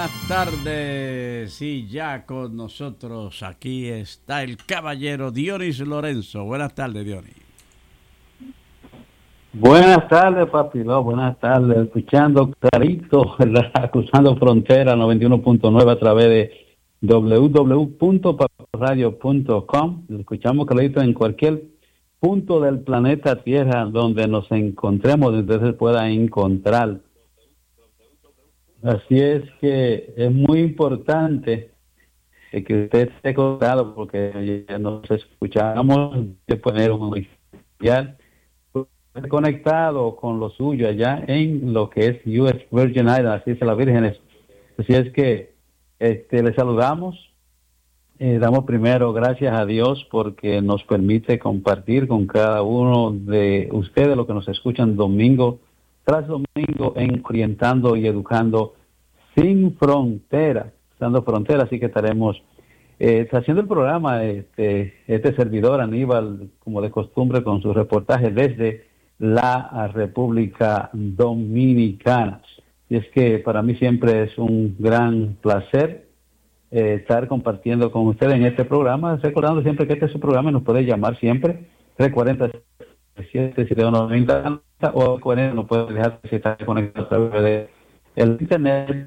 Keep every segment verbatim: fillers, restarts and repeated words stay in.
buenas tardes. Y ya con nosotros aquí está el caballero Dionis Lorenzo. Buenas tardes, Dionis. Buenas tardes, Papiló. Buenas tardes. Escuchando clarito, ¿verdad? Cruzando frontera noventa y uno punto nueve a través de doble u doble u doble u punto papilosradio punto com. Escuchamos clarito en cualquier punto del planeta Tierra donde nos encontremos, donde se pueda encontrar. Así es que es muy importante que usted esté conectado, porque ya nos escuchamos de poner un ya conectado con lo suyo allá en lo que es U S Virgin Islands, así es la Vírgenes. Así es que este le saludamos, eh, damos primero gracias a Dios porque nos permite compartir con cada uno de ustedes, los que nos escuchan domingo tras domingo, en Orientando y Educando Sin Fronteras, dando fronteras. Así que estaremos eh, haciendo el programa, este, este servidor Aníbal, como de costumbre, con sus reportajes desde la República Dominicana. Y es que para mí siempre es un gran placer eh, estar compartiendo con ustedes en este programa, recordando siempre que este es su programa y nos puede llamar siempre tres cuarenta, siete siete uno noventa o cuarenta, nos puede dejar si está conectado a través de el internet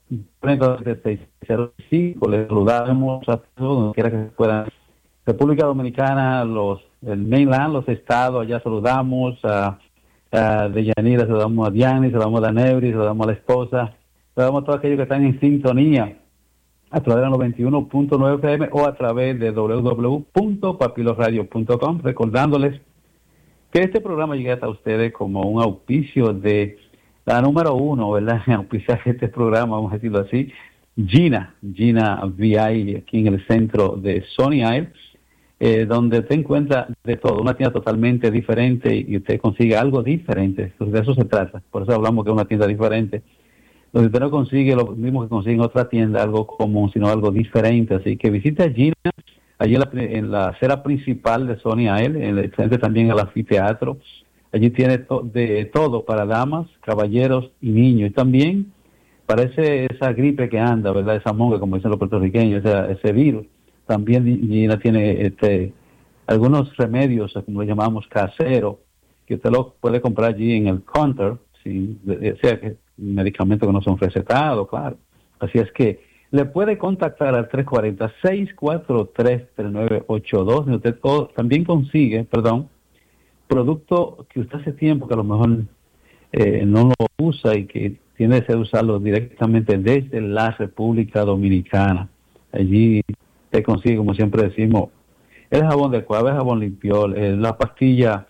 seis cero cinco. Les saludamos a todos donde quiera que puedan. República Dominicana, los el mainland, los estados, allá saludamos a, a Deyanira, saludamos a Diani, saludamos a Nebri, saludamos a la esposa, saludamos a todos aquellos que están en sintonía a través de noventa y uno punto nueve F M o a través de doble u doble u doble u punto papilosradio punto com, recordándoles que este programa llega hasta ustedes como un auspicio de la número uno, ¿verdad? En auspiciar este programa, vamos a decirlo así, Gina, Gina V I, aquí en el centro de Sunny Isle, eh, donde usted encuentra de todo, una tienda totalmente diferente y usted consigue algo diferente. Entonces, de eso se trata, por eso hablamos que es una tienda diferente, donde usted no consigue lo mismo que consigue en otra tienda, algo común, sino algo diferente. Así que visita Gina, allí en la, en la acera principal de Sunny Isle, en el frente también al anfiteatro. Allí tiene to- de todo para damas, caballeros y niños. Y también parece esa gripe que anda, ¿verdad? Esa monga, como dicen los puertorriqueños, ese, ese virus. También Gina tiene este, algunos remedios, como le llamamos, caseros, que usted lo puede comprar allí en el counter, si, o sea, que medicamentos que no son recetados, claro. Así es que le puede contactar al tres cuarenta, seis cuatro tres, tres nueve ocho dos. Y usted oh, también consigue, perdón, producto que usted hace tiempo que a lo mejor eh, no lo usa y que tiene que usarlo directamente desde la República Dominicana. Allí se consigue, como siempre decimos, el jabón de cuava, el jabón limpiol, eh, la pastilla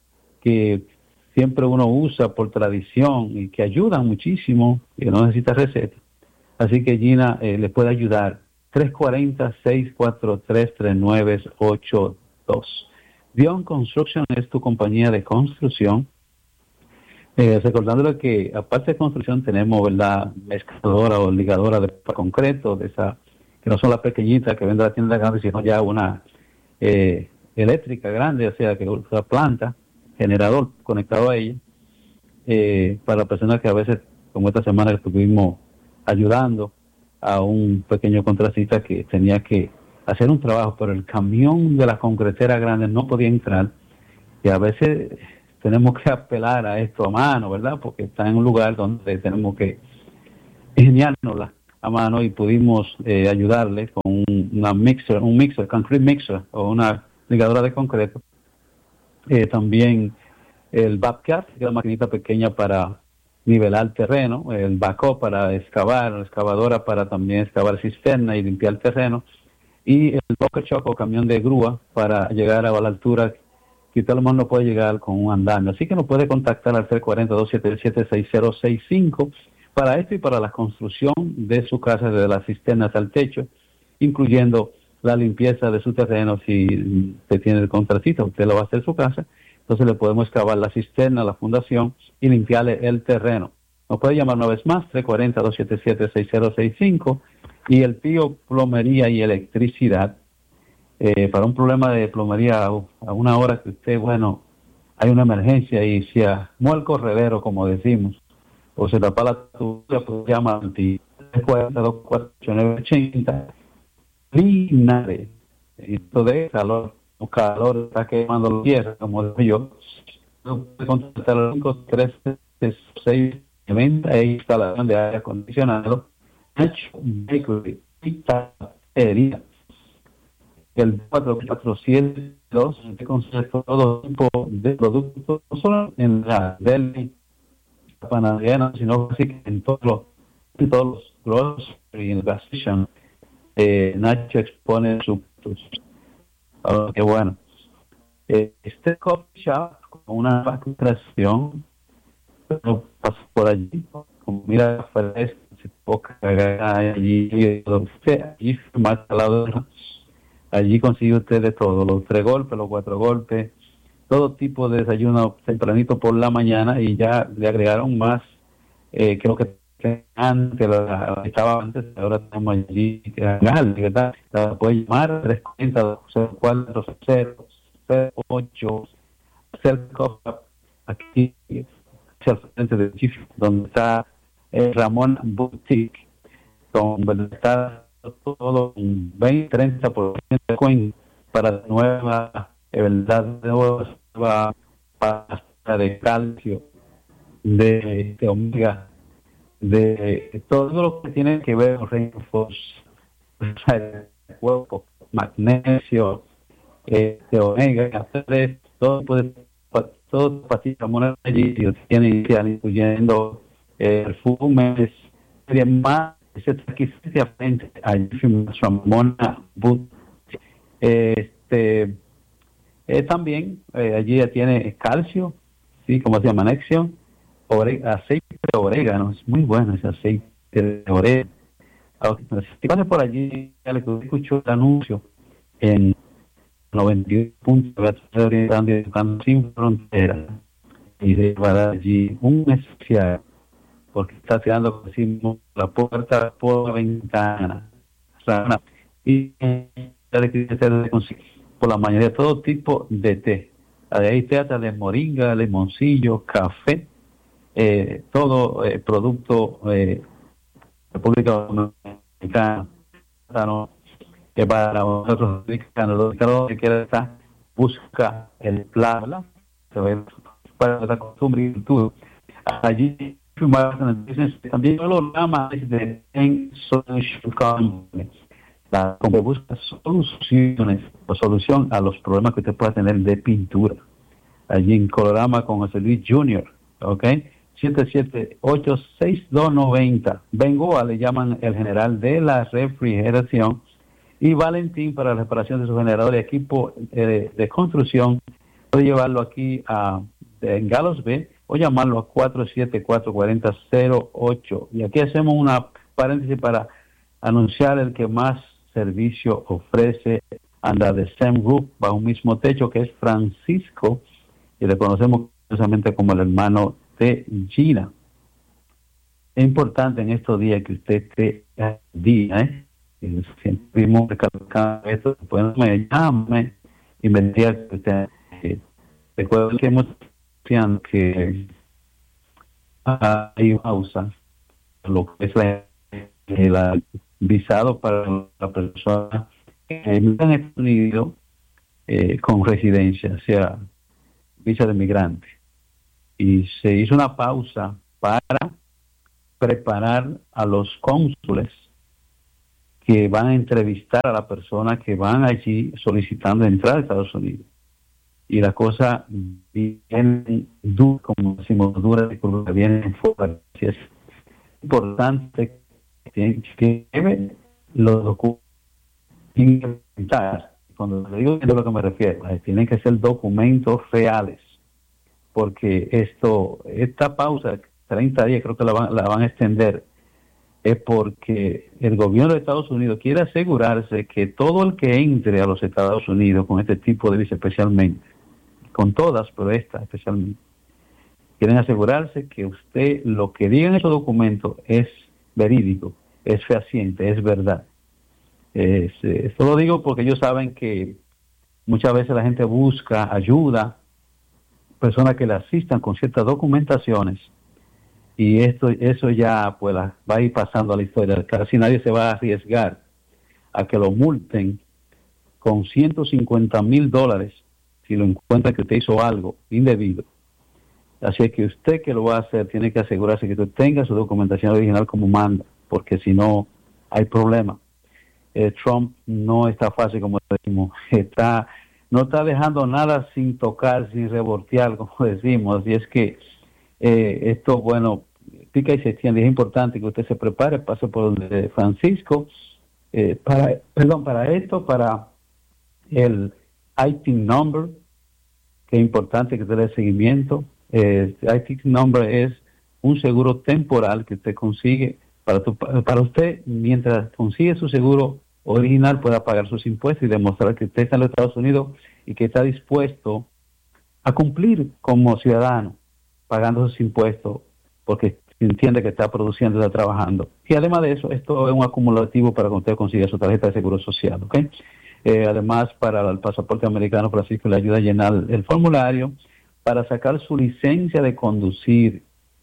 que siempre uno usa por tradición y que ayudan muchísimo, y que no necesita receta. Así que Gina eh, le puede ayudar. tres cuarenta, seis cuatro tres, tres nueve ocho dos. Dion Construction es tu compañía de construcción. Eh, recordándole que aparte de construcción tenemos, ¿verdad?, mezcladora o ligadora de concreto, de esa que no son las pequeñitas que venden la tienda grande, sino ya una eh, eléctrica grande, o sea, que usa planta, generador conectado a ella, eh, para personas que a veces, como esta semana que estuvimos ayudando a un pequeño contratista que tenía que hacer un trabajo, pero el camión de la concretera grande no podía entrar, y a veces tenemos que apelar a esto a mano, ¿verdad? Porque está en un lugar donde tenemos que ingeniárnosla a mano, y pudimos eh, ayudarle con un, una mixer, un mixer, concrete mixer, o una ligadora de concreto. Eh, también el Bobcat, que es la maquinita pequeña para nivelar terreno, el backhoe para excavar, la excavadora para también excavar cisterna y limpiar terreno, y el bucket truck o camión de grúa para llegar a la altura que usted a lo mejor no puede llegar con un andamio. Así que nos puede contactar al tres cuarenta, dos siete siete, seis cero seis cinco para esto y para la construcción de su casa, desde las cisternas al techo, incluyendo la limpieza de su terreno. Si usted tiene el contratista, usted lo va a hacer en su casa, entonces le podemos excavar la cisterna, la fundación y limpiarle el terreno. Nos puede llamar una vez más, tres cuarenta, dos siete siete, seis cero seis cinco, y el Pío Plomería y Electricidad, eh, para un problema de plomería a, a una hora que usted, bueno, hay una emergencia y se armó el corredero, como decimos, o se tapa la tubería, pues llama al Pío. cuarenta, dos cuatro ocho nueve ochenta. Linares, esto de calor, un calor está quemando la tierra, como digo yo. Puede contactar al cinco tres seis venta e instalación de aire acondicionado. Nacho Bakery, pizzería. El cuatro cuatro siete dos que consigue todo tipo de productos, no solo en la deli panadería, sino así que en todos los, en todos los grocery and gas station, eh, Nacho expone sus productos. Oh, qué bueno. Eh, este coffee shop con una facturación pasa por allí, con mira fresca, se poca allí, allí más al lado de allí consigue usted de todo, los tres golpes, los cuatro golpes, todo tipo de desayuno tempranito por la mañana, y ya le agregaron más, eh, creo que antes, la, estaba antes, ahora tenemos allí, ¿verdad? La puede llamar tres cuarenta, cuatro cero cero ocho, cerca aquí, al frente de Chief, donde está el Ramón Boutique, donde está todo un veinte treinta por ciento de coin para nueva, de verdad, nueva pasta de calcio, de, de omega, de todo lo que tiene que ver con reinforce, el cuerpo, magnesio, eh, de omega tres, todo puede, todo pastillas monedas allí tiene, incluyendo eh, perfumes, más. Ese está aquí frente a Ramona Boot. Este, eh, también eh, allí ya tiene calcio, sí, como se llama, magnesio, ore, aceite de orégano, es muy bueno ese aceite de orégano. Si pasa por allí, ya le escucho el anuncio en noventa y uno puntos orientando y educando sin fronteras, y se va a dar allí un especial, porque está tirando, como decimos, la puerta por la ventana. Y por la mayoría todo tipo de té. Ahí té hasta de moringa, limoncillo, café, eh, todo eh, producto eh, República Dominicana, que para nosotros los que quiera estar, busca el plan, se ve para la costumbre y cultura. Allí también lo llama de en Solution Company, la que busca soluciones o solución a los problemas que usted pueda tener de pintura. Allí en Colorama con José Luis junior, ¿ok? siete siete ocho seis dos nueve cero. Bengoa le llaman el general de la refrigeración, y Valentín para la reparación de su generador y equipo eh, de construcción. Puede llevarlo aquí a en Galos B o llamarlo a cuatro siete cuatro cuatro cero cero ocho. Y aquí hacemos una paréntesis para anunciar el que más servicio ofrece under the same roof, bajo un mismo techo, que es Francisco, y le conocemos precisamente como el hermano de Gina. Es importante en estos días que usted esté al día, ¿eh? Y siempre vimos recalcando esto, pues me llame y me diga que usted eh, recuerda que hemos que hay una pausa, lo que es la, el visado para la persona en Estados Unidos eh, con residencia, o sea, visa de migrante. Y se hizo una pausa para preparar a los cónsules que van a entrevistar a la persona que van allí solicitando entrar a Estados Unidos. Y la cosa viene dura, como decimos, dura, porque viene fuerte. Es importante que lleve los documentos. Cuando le digo a lo que me refiero, tienen que ser documentos reales, porque esto, esta pausa, treinta días, creo que la van, la van a extender, es porque el gobierno de Estados Unidos quiere asegurarse que todo el que entre a los Estados Unidos con este tipo de visa, especialmente, con todas, pero esta especialmente, quieren asegurarse que usted, lo que diga en esos documentos es verídico, es fehaciente, es verdad. Es, esto lo digo porque ellos saben que muchas veces la gente busca ayuda, personas que le asistan con ciertas documentaciones, y esto eso ya pues la, va a ir pasando a la historia. Casi nadie se va a arriesgar a que lo multen con ciento cincuenta mil dólares si lo encuentra que usted hizo algo indebido. Así es que usted que lo va a hacer tiene que asegurarse que usted tenga su documentación original como manda, porque si no hay problema. Eh, Trump no está fácil, como decimos, está no está dejando nada sin tocar, sin revoltear, como decimos. Y es que eh, esto, bueno, pica y se extiende. Es importante que usted se prepare, pase por donde Francisco, eh, para, perdón, para esto, para el I T number, que es importante que usted dé seguimiento. Eh, I T number es un seguro temporal que usted consigue para, tu, para usted, mientras consigue su seguro original, pueda pagar sus impuestos y demostrar que usted está en los Estados Unidos y que está dispuesto a cumplir como ciudadano, pagando sus impuestos, porque entiende que está produciendo, está trabajando. Y además de eso, esto es un acumulativo para que usted consiga su tarjeta de seguro social, ¿ok? Eh, además, para el pasaporte americano, Francisco le ayuda a llenar el formulario para sacar su licencia de conducir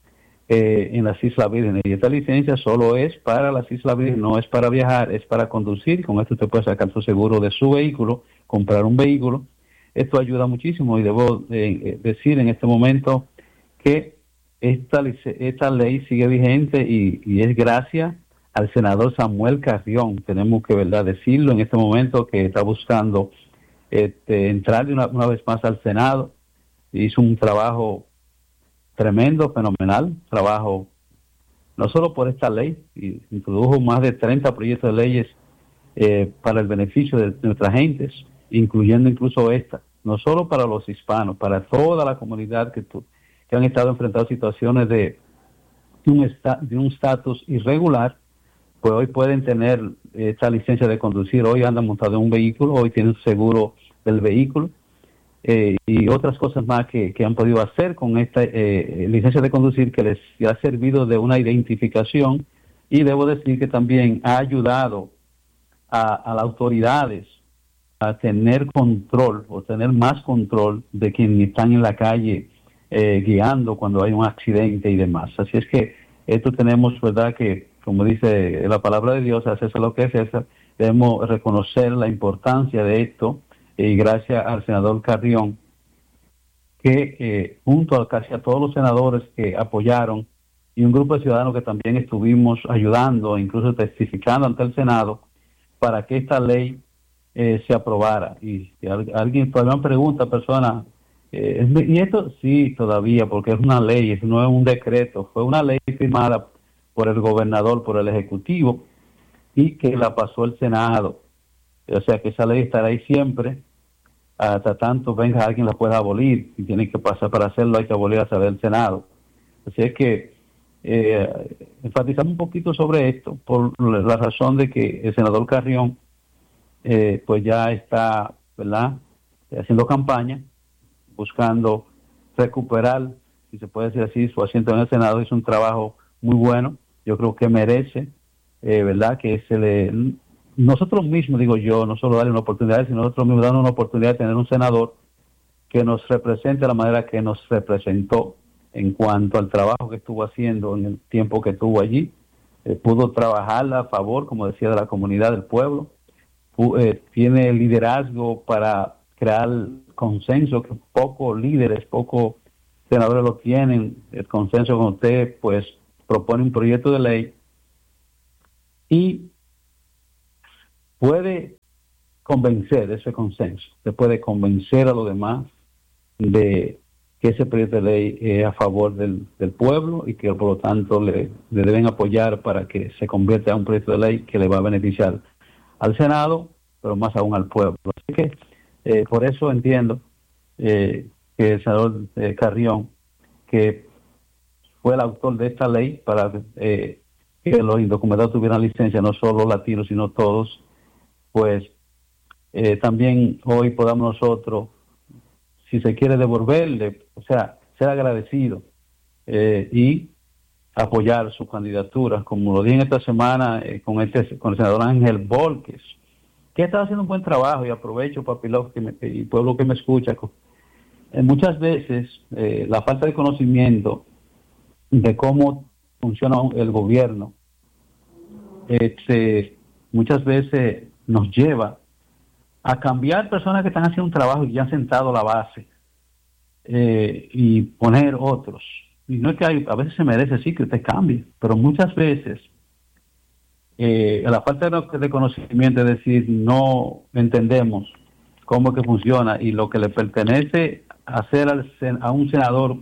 eh, en las Islas Vírgenes. Y esta licencia solo es para las Islas Vírgenes, no es para viajar, es para conducir. Con esto usted puede sacar su seguro de su vehículo, comprar un vehículo. Esto ayuda muchísimo y debo eh, decir en este momento que esta, esta ley sigue vigente y, y es gracias al senador Samuel Carrión. Tenemos que, verdad, decirlo en este momento, que está buscando este, entrar de una, una vez más al Senado. Hizo un trabajo tremendo, fenomenal, trabajo no solo por esta ley, y introdujo más de treinta proyectos de leyes eh, para el beneficio de nuestras gentes, incluyendo incluso esta, no solo para los hispanos, para toda la comunidad que, tu, que han estado enfrentando situaciones de un esta, de un estatus irregular, pues hoy pueden tener esta licencia de conducir, hoy andan montados en un vehículo, hoy tienen seguro del vehículo, eh, y otras cosas más que, que han podido hacer con esta eh, licencia de conducir, que les ha servido de una identificación, y debo decir que también ha ayudado a, a las autoridades a tener control o tener más control de quienes están en la calle eh, guiando cuando hay un accidente y demás. Así es que esto tenemos, verdad, que como dice la palabra de Dios, hacerse lo que es César, debemos reconocer la importancia de esto, y gracias al senador Carrión, que eh, junto a casi a todos los senadores que apoyaron, y un grupo de ciudadanos que también estuvimos ayudando, incluso testificando ante el Senado, para que esta ley eh, se aprobara. Y si alguien todavía me pregunta, persona, eh, y esto sí todavía, porque es una ley, no es un decreto, fue una ley firmada por el gobernador, por el ejecutivo, y que la pasó el Senado. O sea que esa ley estará ahí siempre, hasta tanto venga alguien la pueda abolir, y tiene que pasar, para hacerlo hay que abolir a través del Senado. Así es que eh, enfatizamos un poquito sobre esto, por la razón de que el senador Carrión eh, pues ya está, ¿verdad?, haciendo campaña, buscando recuperar, si se puede decir así, su asiento en el Senado. Es un trabajo muy bueno, yo creo que merece, eh, ¿verdad?, que se le... Nosotros mismos, digo yo, no solo darle una oportunidad, sino nosotros mismos darnos una oportunidad de tener un senador que nos represente de la manera que nos representó en cuanto al trabajo que estuvo haciendo en el tiempo que estuvo allí. Eh, pudo trabajar a favor, como decía, de la comunidad, del pueblo. Pu- eh, tiene liderazgo para crear consenso, que pocos líderes, pocos senadores lo tienen, el consenso con usted, pues propone un proyecto de ley y puede convencer ese consenso, se puede convencer a los demás de que ese proyecto de ley es a favor del, del pueblo y que por lo tanto le, le deben apoyar para que se convierta en un proyecto de ley que le va a beneficiar al Senado, pero más aún al pueblo. Así que eh, por eso entiendo eh, que el senador eh, Carrión, que fue el autor de esta ley para eh, que los indocumentados tuvieran licencia, no solo latinos, sino todos, pues eh, también hoy podamos nosotros, si se quiere devolverle, o sea, ser agradecido eh, y apoyar su candidatura, como lo dije esta semana eh, con, este, con el senador Ángel Volquez, que está haciendo un buen trabajo, y aprovecho, Papilov, que me, y pueblo que me escucha, eh, muchas veces eh, la falta de conocimiento de cómo funciona el gobierno, este, muchas veces nos lleva a cambiar personas que están haciendo un trabajo y ya han sentado la base, eh, y poner otros. Y no es que hay, a veces se merece sí que usted cambie, pero muchas veces eh, la falta de conocimiento, es decir, no entendemos cómo es que funciona y lo que le pertenece hacer al, a un senador,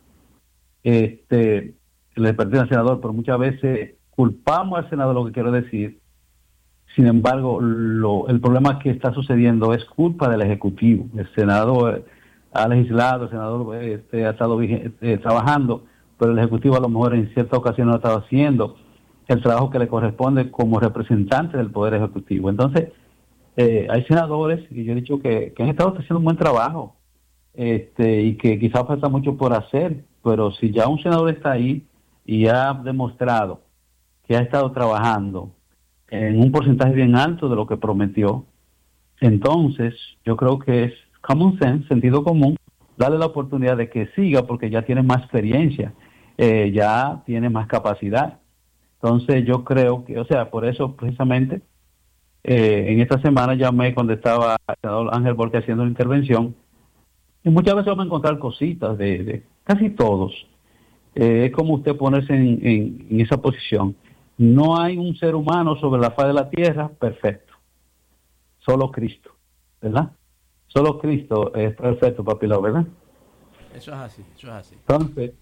este, le pertenece al senador, pero muchas veces culpamos al senador, lo que quiero decir. Sin embargo, lo, el problema que está sucediendo es culpa del Ejecutivo. El Senado ha legislado, el Senador este, ha estado eh, trabajando, pero el Ejecutivo a lo mejor en ciertas ocasiones no ha estado haciendo el trabajo que le corresponde como representante del Poder Ejecutivo. Entonces, eh, hay senadores, y yo he dicho que, que han estado haciendo un buen trabajo, este, y que quizás falta mucho por hacer, pero si ya un senador está ahí y ha demostrado que ha estado trabajando en un porcentaje bien alto de lo que prometió, entonces yo creo que es common sense, sentido común, darle la oportunidad de que siga porque ya tiene más experiencia, eh, ya tiene más capacidad. Entonces yo creo que, o sea, por eso precisamente eh, en esta semana llamé cuando estaba el senador Ángel Borges haciendo la intervención, y muchas veces vamos a encontrar cositas de, de casi todos. Eh, es como usted ponerse en, en, en esa posición. No hay un ser humano sobre la faz de la tierra perfecto. Solo Cristo, ¿verdad? Solo Cristo es perfecto, papilo, ¿verdad? Eso es así, eso es así. Entonces,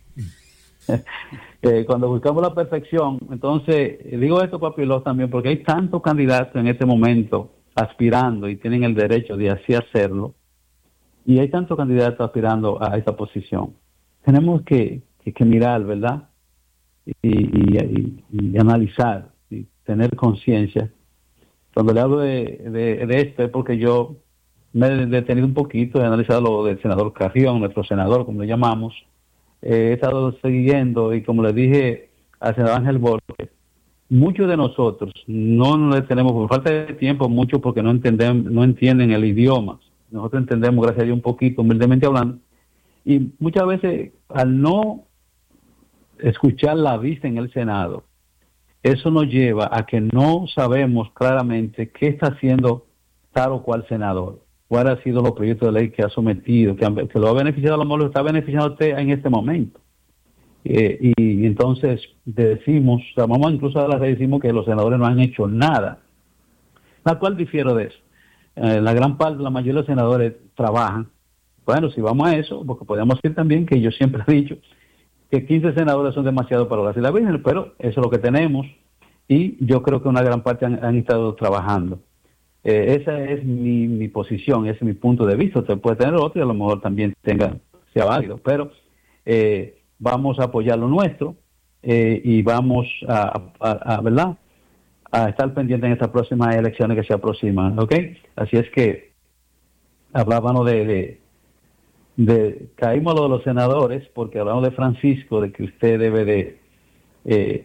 eh, cuando buscamos la perfección, entonces, eh, digo esto, papilo, también porque hay tantos candidatos en este momento aspirando y tienen el derecho de así hacerlo, y hay tantos candidatos aspirando a esa posición. Tenemos que, que, que mirar, ¿verdad? Y, y, y, y analizar y tener conciencia. Cuando le hablo de, de, de esto es porque yo me he detenido un poquito, he analizado lo del senador Carrión, nuestro senador, como le llamamos. Eh, he estado siguiendo y como le dije al senador Ángel Borges, muchos de nosotros no le tenemos, por falta de tiempo, mucho porque no entendemos, no entienden el idioma. Nosotros entendemos, gracias a Dios, un poquito, humildemente hablando, y muchas veces al no escuchar la vista en el Senado, eso nos lleva a que no sabemos claramente qué está haciendo tal o cual senador, cuál ha sido los proyectos de ley que ha sometido, que, han, que lo ha beneficiado, a lo mejor lo está beneficiando a usted en este momento. Eh, y, y entonces decimos, o sea, vamos incluso a la red, decimos que los senadores no han hecho nada, la cual difiero de eso. Eh, la gran parte, la mayoría de los senadores trabajan. Bueno, si vamos a eso, porque podemos decir también que yo siempre he dicho que quince senadores son demasiado para la Isla Virgen, pero eso es lo que tenemos y yo creo que una gran parte han, han estado trabajando. Eh, esa es mi, mi posición, ese es mi punto de vista. Usted puede tener otro y a lo mejor también tenga, sea válido, pero eh, vamos a apoyar lo nuestro eh, y vamos a, a, a, ¿verdad?, a estar pendientes en estas próximas elecciones que se aproximan, ¿ok? Así es que hablábamos de... de De, caímos lo de los senadores porque hablamos de Francisco, de que usted debe de eh,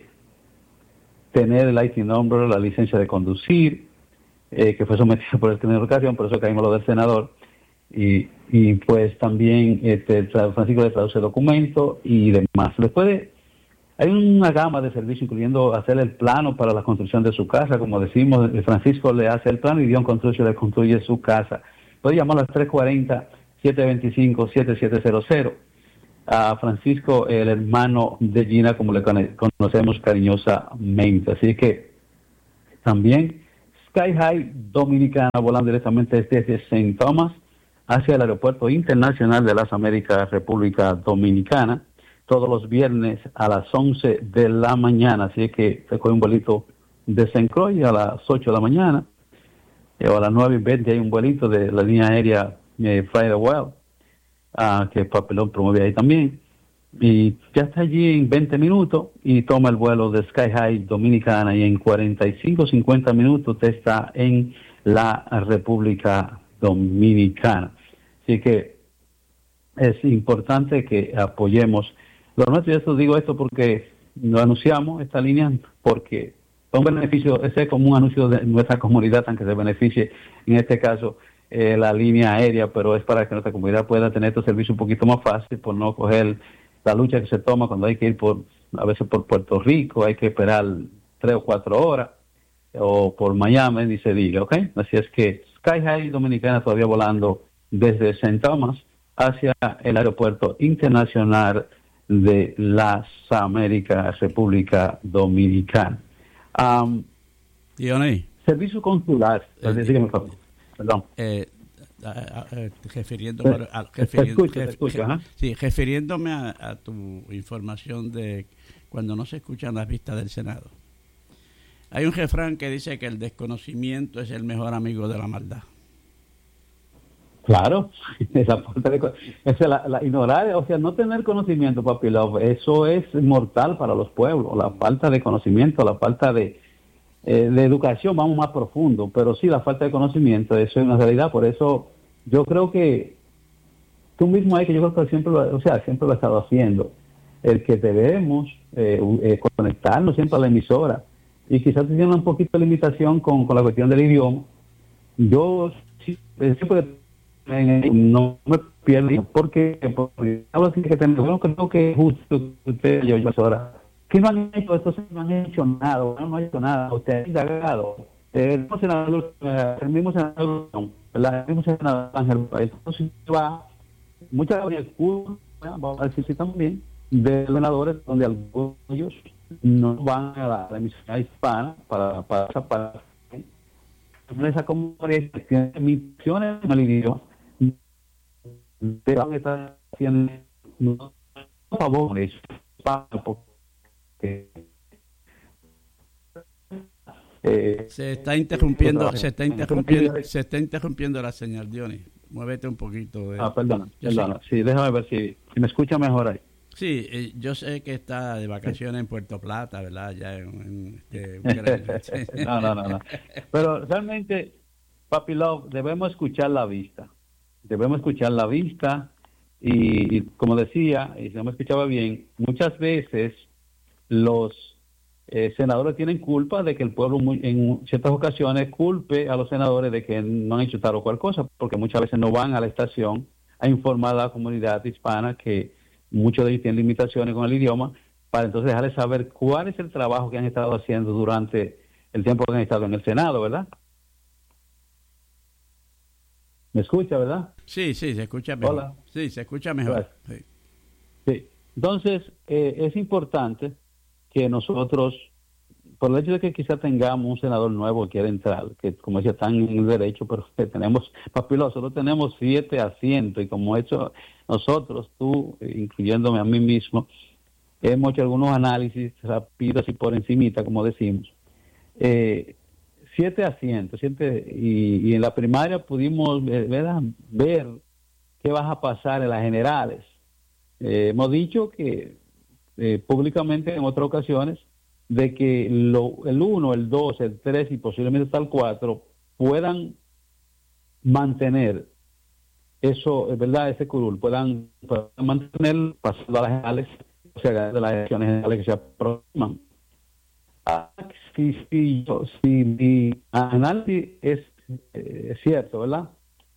tener el I T number, la licencia de conducir, eh, que fue sometido por el Tribunal de Educación, por eso caímos lo del senador, y, y pues también este, Francisco le traduce documento y demás. Después de, hay una gama de servicios, incluyendo hacer el plano para la construcción de su casa, como decimos, Francisco le hace el plano y Dion Construction le construye su casa. Puede llamar a las tres cuarenta, siete veinticinco, siete siete cero cero. A Francisco, el hermano de Gina, como le conocemos cariñosamente. Así que también Sky High Dominicana, volando directamente desde Saint Thomas hacia el Aeropuerto Internacional de las Américas, República Dominicana, todos los viernes a las once de la mañana. Así que se coge un vuelito de Saint Croix a las ocho de la mañana, y a las nueve y veinte hay un vuelito de la línea aérea eh, Fly the Well, uh, que Papelón promueve ahí también, y ya está allí en veinte minutos y toma el vuelo de Sky High Dominicana y en cuarenta y cinco, cincuenta minutos usted está en la República Dominicana. Así que es importante que apoyemos lo nuestro, y eso digo esto porque lo anunciamos, esta línea, porque es un beneficio, ese es como un anuncio de nuestra comunidad, aunque se beneficie en este caso eh, la línea aérea, pero es para que nuestra comunidad pueda tener estos servicios un poquito más fácil, por no coger la lucha que se toma cuando hay que ir por a veces por Puerto Rico hay que esperar tres o cuatro horas, o por Miami, ni se diga, ¿ok? Así es que Sky High Dominicana todavía volando desde Saint Thomas hacia el aeropuerto internacional de las Américas, República Dominicana. Um, Dionis. Servicio consular, Eh, dígame, por favor. Perdón. Eh, a- a- a- refiriéndome a, a- Te refiri- escucho, te ref- escucho, re- ajá. sí, refiriéndome a, a tu información de cuando no se escuchan las vistas del Senado. Hay un refrán que dice que el desconocimiento es el mejor amigo de la maldad. Claro, esa falta de, esa, la, la ignorar, o sea, no tener conocimiento, papi love, eso es mortal para los pueblos, la falta de conocimiento, la falta de, eh, de educación, vamos más profundo, pero sí, la falta de conocimiento, eso es una realidad, por eso yo creo que tú mismo hay que, yo creo que siempre lo, o sea, siempre lo he estado haciendo, el que debemos eh, eh, conectarnos siempre a la emisora, y quizás tiene un poquito de limitación con, con la cuestión del idioma. Yo sí, siempre no me pierdo porque, porque hablo así que tengo, bueno, creo que justo usted y yo, yo ahora, ¿qué no han hecho? Estos no han hecho nada, no, no han hecho nada, usted ha indagado, eh, el mismo senador, eh, el mismo senador, ¿verdad? El mismo senador Ángel, entonces va, muchas veces, vamos a decir sí también, de senadores donde algunos de ellos no van a la, a la emisión hispana para, para, para, para esa comunidad que tiene emisiones en el idioma, de van a estar haciendo no, a favor de eso, porque eh, Se está interrumpiendo, se está interrumpiendo, se está interrumpiendo la señal, Dionis. Muévete un poquito. De... Ah, perdona, Yo perdona. sé- Sí, déjame ver si, si me escucha mejor ahí. Sí, eh, yo sé que está de vacaciones en Puerto Plata, ¿verdad? Ya en, en, este, Ucrania. no, no, no, no. Pero realmente, Papi Love, debemos escuchar la vista. Debemos escuchar la vista y, y como decía, y si no me escuchaba bien, muchas veces los eh, senadores tienen culpa de que el pueblo muy, en ciertas ocasiones culpe a los senadores de que no han hecho tal o cual cosa, porque muchas veces no van a la estación a informar a la comunidad hispana que muchos de ellos tienen limitaciones con el idioma, para entonces dejarles saber cuál es el trabajo que han estado haciendo durante el tiempo que han estado en el Senado, ¿verdad? ¿Me escucha, verdad? Sí, sí, se escucha mejor. Hola. Sí, se escucha mejor. Sí. Sí. Entonces, eh, es importante que nosotros, por el hecho de que quizá tengamos un senador nuevo que quiera entrar, que como decía, están en el derecho, pero que tenemos, papi, nosotros tenemos siete asientos, y como he hecho nosotros, tú, incluyéndome a mí mismo, hemos hecho algunos análisis rápidos y por encimita, como decimos. Eh, siete asientos, siete, y, y en la primaria pudimos ¿verdad? ver qué va a pasar en las generales. Eh, hemos dicho que eh, públicamente en otras ocasiones de que lo, el uno, el dos, el tres y posiblemente hasta el cuatro puedan mantener eso, es verdad, ese curul, puedan, puedan mantener pasando a las generales, o sea, de las elecciones generales que se aproximan. Ah, si, si, si mi análisis es, eh, es cierto, ¿verdad?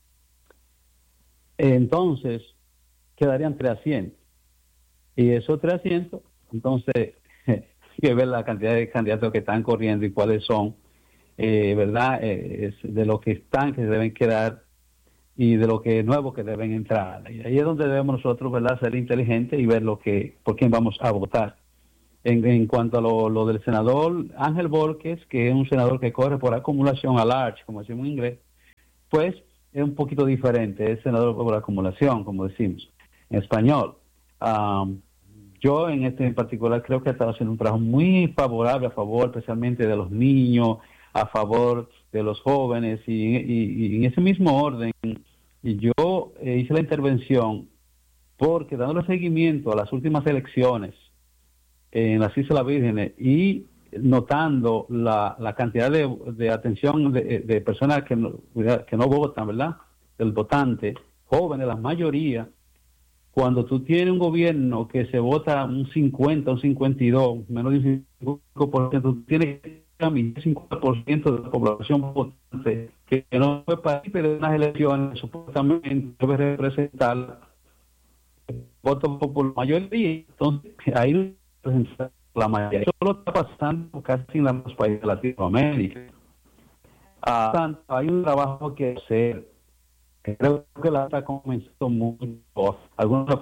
Entonces, quedarían tres asientos. Y esos tres asientos, entonces, hay que ver la cantidad de candidatos que están corriendo y cuáles son, eh, ¿verdad? Eh, es de los que están, que se deben quedar, y de los que nuevos que deben entrar. Y ahí es donde debemos nosotros, ¿verdad?, ser inteligentes y ver lo que, por quién vamos a votar. En, en cuanto a lo, lo del senador Ángel Borges, que es un senador que corre por acumulación a large, como decimos en inglés, pues es un poquito diferente, es senador por acumulación, como decimos en español. Um, yo en este en particular creo que ha estado haciendo un trabajo muy favorable a favor especialmente de los niños, a favor de los jóvenes, y, y, y en ese mismo orden, y yo eh, hice la intervención porque dándole seguimiento a las últimas elecciones en las Islas Vírgenes y notando la, la cantidad de, de atención de, de personas que no, que no votan, ¿verdad? Del votante, jóvenes, la mayoría, cuando tú tienes un gobierno que se vota un cincuenta, un cincuenta y dos, menos de un cinco por ciento, tú tienes que un cincuenta por ciento de la población votante que no fue partícipe de unas elecciones, supuestamente debe representar el voto por mayoría. Entonces, ahí representar la mayoría. Eso lo está pasando casi en los países de Latinoamérica. Ah, tanto, hay un trabajo que hacer. Creo que la está comenzando mucho. Algunos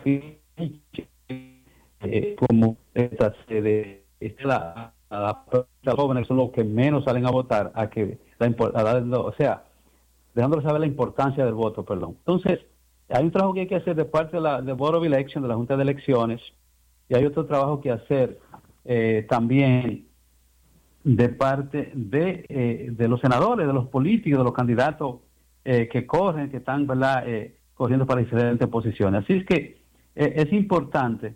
eh, como esta sede, esta la, la, la, los jóvenes son los que menos salen a votar, a que la, a dar, o sea, dejándole saber la importancia del voto, perdón. Entonces, hay un trabajo que hay que hacer de parte de la de Board of Election, de la Junta de Elecciones, y hay otro trabajo que hacer eh, también de parte de, eh, de los senadores, de los políticos, de los candidatos eh, que corren, que están, ¿verdad?, eh, corriendo para diferentes posiciones. Así es que eh, es importante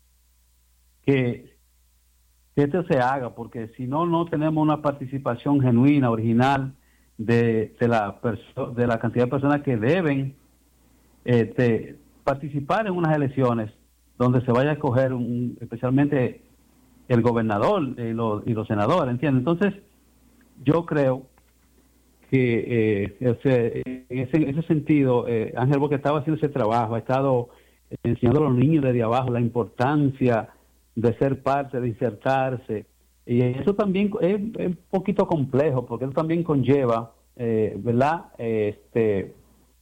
que, que esto se haga, porque si no, no tenemos una participación genuina, original, de, de, la, perso- de la cantidad de personas que deben eh, de participar en unas elecciones donde se vaya a escoger un, especialmente el gobernador y los, y los senadores, ¿entiendes? Entonces, yo creo que eh, ese, en, ese, en ese sentido, eh, Ángel Boca estaba haciendo ese trabajo, ha estado enseñando a los niños desde abajo la importancia de ser parte, de insertarse, y eso también es, es un poquito complejo, porque eso también conlleva, eh, ¿verdad?, este,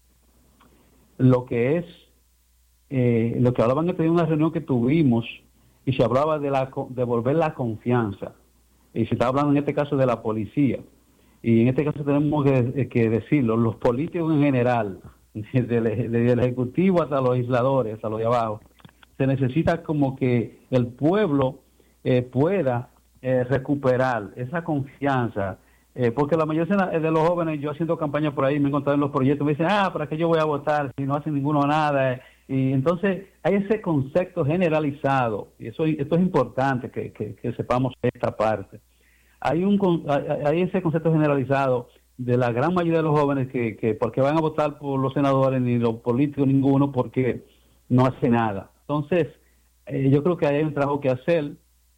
lo que es, eh, lo que hablaban en una reunión que tuvimos, y se hablaba de la de volver la confianza, y se está hablando en este caso de la policía, y en este caso tenemos que, que decirlo, los políticos en general, desde el, desde el ejecutivo hasta los legisladores, hasta los de abajo, se necesita como que el pueblo eh, pueda eh, recuperar esa confianza, eh, porque la mayoría de los jóvenes, yo haciendo campaña por ahí, me he encontrado en los proyectos, me dicen, ah, ¿para qué yo voy a votar si no hacen ninguno nada? Eh, Y entonces hay ese concepto generalizado, y eso esto es importante que, que, que sepamos esta parte. Hay un hay ese concepto generalizado de la gran mayoría de los jóvenes que, que porque van a votar por los senadores, ni los políticos, ninguno, porque no hace nada. Entonces, eh, yo creo que hay un trabajo que hacer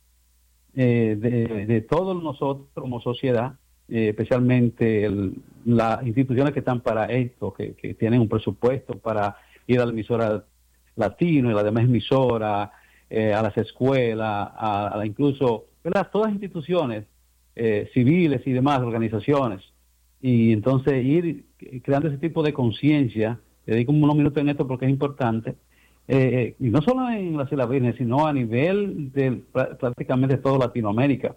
eh, de, de todos nosotros como sociedad, eh, especialmente el, las instituciones que están para esto, que, que tienen un presupuesto para ir a la emisora latino y la demás emisora, eh, a las escuelas, a, a incluso, ¿verdad?, todas las instituciones eh, civiles y demás organizaciones, y entonces ir creando ese tipo de conciencia. Le dedico unos minutos en esto porque es importante, eh, y no solo en las Islas Vírgenes, sino a nivel de prácticamente toda Latinoamérica,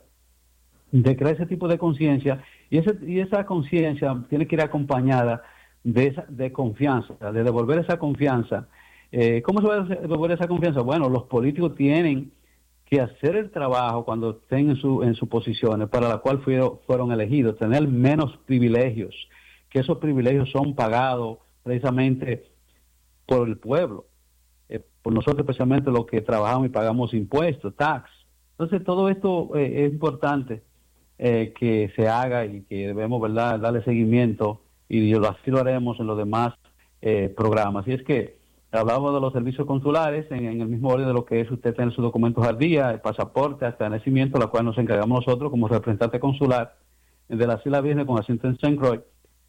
de crear ese tipo de conciencia, y, ese, y esa conciencia tiene que ir acompañada de, esa, de confianza, de devolver esa confianza. Eh, ¿Cómo se va a devolver esa confianza? Bueno, los políticos tienen que hacer el trabajo cuando estén en, su, en sus posiciones para la cual fueron, fueron elegidos, tener menos privilegios, que esos privilegios son pagados precisamente por el pueblo, eh, por nosotros especialmente los que trabajamos y pagamos impuestos, tax. Entonces todo esto eh, es importante eh, que se haga y que debemos, ¿verdad?, darle seguimiento, y así lo haremos en los demás eh, programas. Y es que hablamos de los servicios consulares en, en el mismo orden de lo que es usted tener sus documentos al día, el pasaporte, hasta el nacimiento, la cual nos encargamos nosotros como representante consular de las Islas Vírgenes con asiento en Saint Croix,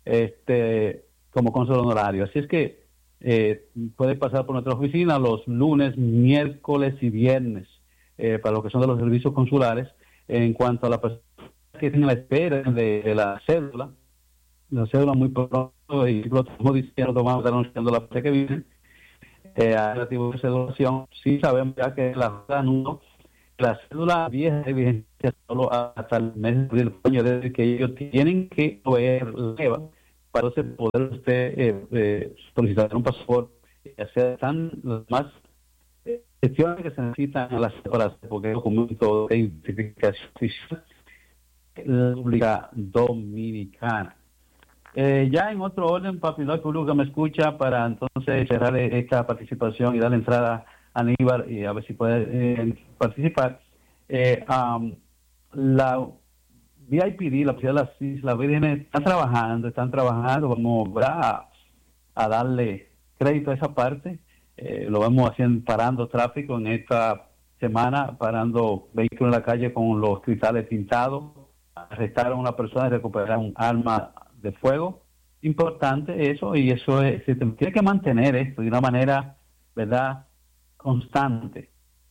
este, como cónsul honorario. Así es que eh, puede pasar por nuestra oficina los lunes, miércoles y viernes eh, para lo que son de los servicios consulares. En cuanto a la persona que tiene la espera de, de la cédula, la cédula muy pronto, y lo estamos diciendo, vamos a estar anunciando la fecha que viene, eh, a relativo de cedulación. Sí sabemos ya que la no, la cédula vieja de vigencia solo hasta el mes de año, desde que ellos tienen que proveer la EVA para poder usted eh, eh, solicitar un pasaporte, y hacer tan las más gestiones que se necesitan a las horas, porque el documento de identificación oficial de la República Dominicana. Eh, ya en otro orden, papi, el público que me escucha, para entonces cerrar esta participación y darle entrada a Aníbal y a ver si puede eh, participar. Eh, um, la V I P D, la Policía de las Islas Vírgenes, están trabajando, están trabajando, vamos a, a darle crédito a esa parte. Eh, lo vamos haciendo, parando tráfico en esta semana, parando vehículos en la calle con los cristales tintados. Arrestaron a una persona y recuperaron un arma de fuego. Importante eso, y eso es, se tiene que mantener esto de una manera, ¿verdad?, constante.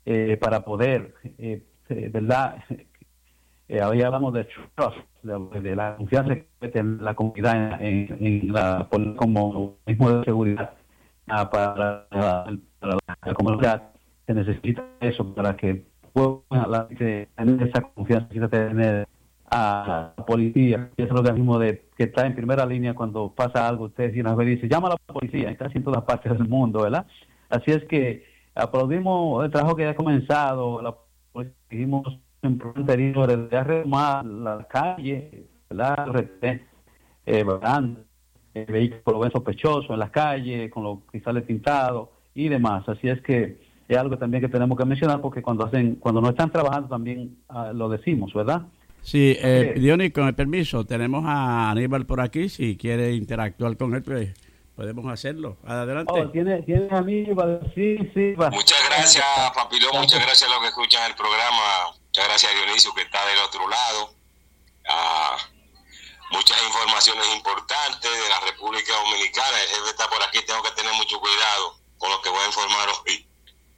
eh, para poder, eh, eh, ¿verdad? Eh, hoy hablamos de trust, de, de la confianza que puede tener la comunidad en, en, en la como mismo de seguridad uh, para, para, para la comunidad. Se necesita eso para que pueda tener esa confianza que tener a la policía, que es el organismo de, que está en primera línea cuando pasa algo. Usted dice, llama a la policía, está en todas partes del mundo, ¿verdad? Así es que aplaudimos el trabajo que ha comenzado, la policía, dijimos en anteriores, de arreglar la calle, ¿verdad? Eh, eh, vehículos sospechosos en las calles, con los cristales pintados y demás. Así es que es algo también que tenemos que mencionar, porque cuando hacen, cuando no están trabajando también uh, lo decimos, ¿verdad? Sí, eh, Dionis, con el permiso, tenemos a Aníbal por aquí, si quiere interactuar con él, pues podemos hacerlo. Adelante. Oh, ¿tiene, tiene Aníbal? Sí, sí. Va. Muchas gracias, Papilón, muchas gracias a los que escuchan el programa, muchas gracias a Dionisio que está del otro lado. Ah, muchas informaciones importantes de la República Dominicana, el jefe está por aquí, tengo que tener mucho cuidado con lo que voy a informar hoy.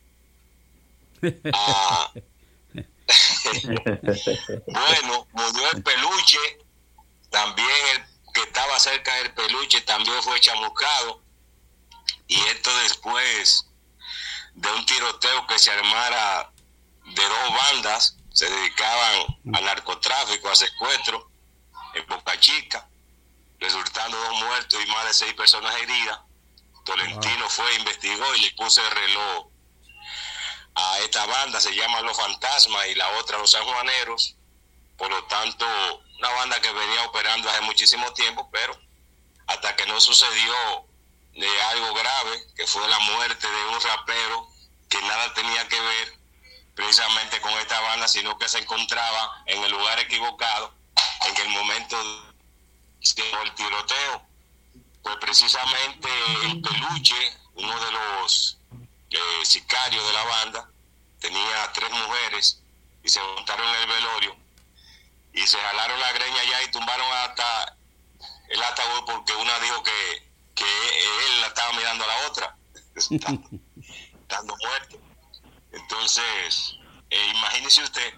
Ah, bueno, murió el peluche, también el que estaba cerca del peluche también fue chamucado, y esto después de un tiroteo que se armara de dos bandas, se dedicaban al narcotráfico, a secuestro en Boca Chica, resultando dos muertos y más de seis personas heridas. Tolentino fue, investigó y le puso el reloj a esta banda, se llama Los Fantasmas, y la otra Los Sanjuaneros. Por lo tanto, una banda que venía operando hace muchísimo tiempo, pero hasta que no sucedió de algo grave, que fue la muerte de un rapero que nada tenía que ver precisamente con esta banda, sino que se encontraba en el lugar equivocado en el momento del tiroteo. Pues precisamente el peluche, uno de los eh, sicarios de la banda, tenía tres mujeres y se montaron en el velorio y se jalaron la greña allá y tumbaron hasta el ataúd, porque una dijo que, que él la estaba mirando a la otra estando muerto. Entonces eh, imagínese usted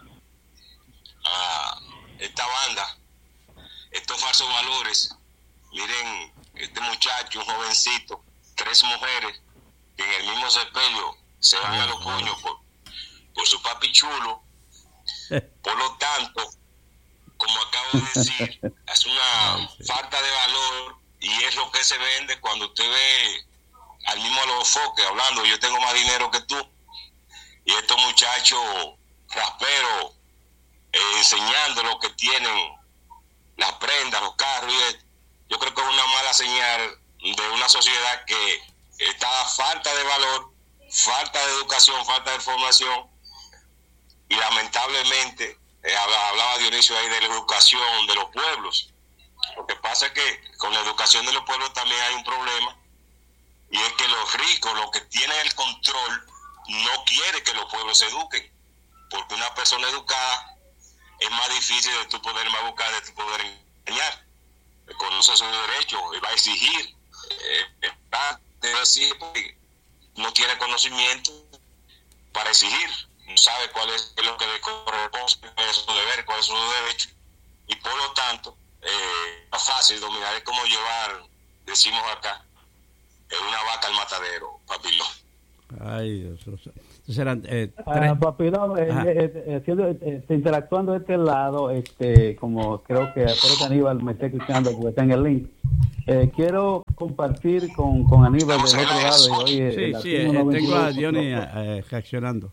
a esta banda, estos falsos valores. Miren, este muchacho, un jovencito, tres mujeres que en el mismo sepelio se van a los puños por, por su papi chulo. Por lo tanto, como acabo de decir, es una falta de valor, y es lo que se vende cuando usted ve al mismo Alofoque hablando, yo tengo más dinero que tú, y estos muchachos rasperos eh, enseñando lo que tienen, las prendas, los carros, y yo creo que es una mala señal de una sociedad que está a falta de valor, falta de educación, falta de formación, y lamentablemente eh, hablaba Dionisio ahí de la educación de los pueblos. Lo que pasa es que con la educación de los pueblos también hay un problema, y es que los ricos, los que tienen el control, no quieren que los pueblos se eduquen, porque una persona educada es más difícil de tu poder más buscar, de tu poder engañar. Conoce sus derechos y va a exigir, eh, va a decir, porque no tiene conocimiento para exigir, no sabe cuál es lo que le corresponde, cuál es su deber, cuál es su derecho, y por lo tanto eh, es fácil dominar, es como llevar, decimos acá, eh, una vaca al matadero, Papilón. Ay, Dios. Entonces eran eh, tres... uh, Papilón, eh, eh, eh, eh, interactuando de este lado, este, como creo que espero que Aníbal me esté escuchando porque está en el link. Eh, quiero compartir con, con Aníbal del otro lado. Y hoy, sí, sí, eh, tengo a Dionis eh, reaccionando.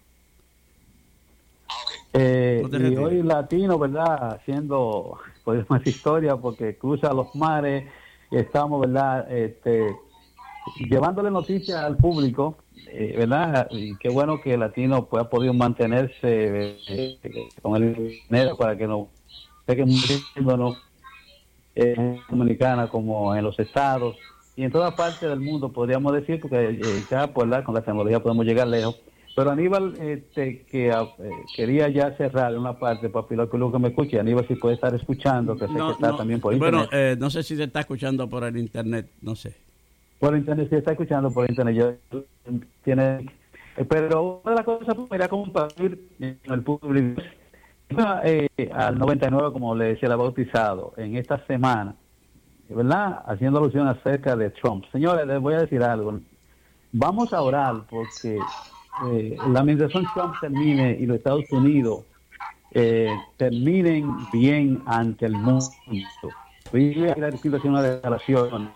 Eh, no y hoy Latino, ¿verdad? Haciendo, podemos decir, historia, porque cruza los mares y estamos, ¿verdad? Este, llevándole noticias al público, eh, ¿verdad? Y qué bueno que Latino pues, ha podido mantenerse eh, con el dinero para que no pegue muriéndonos en Dominicana como en los estados y en toda parte del mundo, podríamos decir, porque eh, ya pues, con la tecnología podemos llegar lejos. Pero Aníbal, este, que eh, quería ya cerrar una parte, papi, lo que luego me escuche, Aníbal, si puede estar escuchando, que sé no, que está no, también por bueno, internet. Bueno, eh, no sé si se está escuchando por el internet, no sé. Por internet, si está escuchando por internet, yo tiene Pero una de las cosas que quería compartir en el público, eh, al noventa y nueve, como le se le ha bautizado, en esta semana, ¿verdad? Haciendo alusión acerca de Trump. Señores, les voy a decir algo. Vamos a orar porque eh, la administración Trump termine y los Estados Unidos eh, terminen bien ante el mundo. Voy a decir una declaración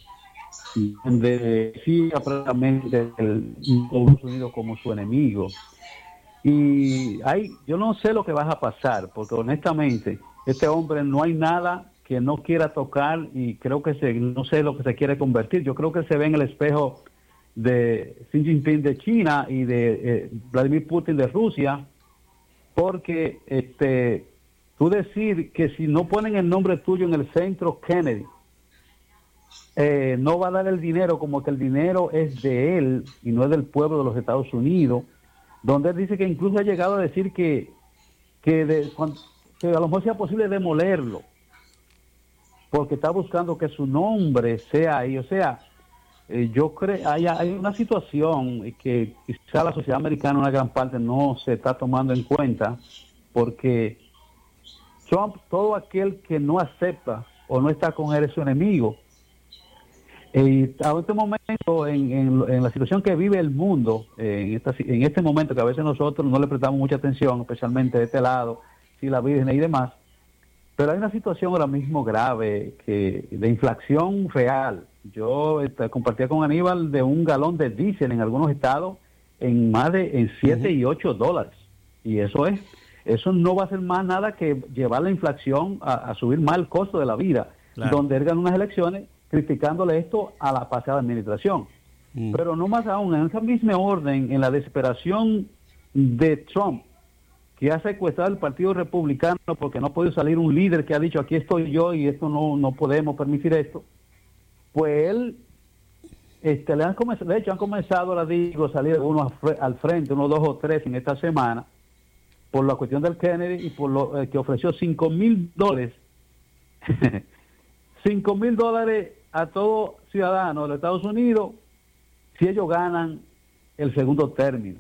donde sí prácticamente el Estados Unidos como su enemigo. Y hay, yo no sé lo que va a pasar, porque honestamente este hombre no hay nada que no quiera tocar y creo que se, no sé lo que se quiere convertir. Yo creo que se ve en el espejo de Xi Jinping de China y de eh, Vladimir Putin de Rusia, porque este tú decir que si no ponen el nombre tuyo en el centro Kennedy, eh, no va a dar el dinero, como que el dinero es de él y no es del pueblo de los Estados Unidos, donde él dice que incluso ha llegado a decir que que, de, que a lo mejor sea posible demolerlo, porque está buscando que su nombre sea ahí. O sea, eh, yo creo hay, hay una situación que quizá la sociedad americana, una gran parte, no se está tomando en cuenta, porque Trump, todo aquel que no acepta o no está con él es su enemigo. Y a este momento, en, en, en la situación que vive el mundo, eh, en, esta, en este momento que a veces nosotros no le prestamos mucha atención, especialmente de este lado, si la Virgen y demás, pero hay una situación ahora mismo grave que de inflación real. Yo este, compartía con Aníbal de un galón de diésel en algunos estados en más de en siete uh-huh. y ocho dólares. Y eso es, eso no va a ser más nada que llevar la inflación a, a subir más el costo de la vida, claro. Donde él ganó unas elecciones criticándole esto a la pasada administración. Uh-huh. Pero no más aún, en esa misma orden, en la desesperación de Trump, que ha secuestrado el Partido Republicano porque no ha podido salir un líder que ha dicho aquí estoy yo y esto no no podemos permitir esto, pues él este le han comenzado, de hecho han comenzado, la digo, salir uno al frente, uno, dos o tres en esta semana por la cuestión del Kennedy y por lo eh, que ofreció cinco mil dólares cinco mil dólares a todo ciudadano de los Estados Unidos si ellos ganan el segundo término.